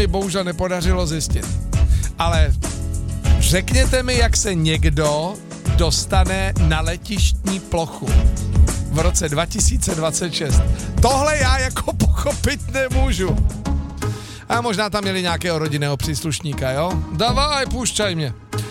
bohužel nepodařilo zjistit. Ale řekněte mi, jak se někdo dostane na letištní plochu v roce 2026. Tohle já jako pochopit nemůžu. A možná tam měli nějakého rodinného příslušníka, jo? Davaj, pušťaj mě.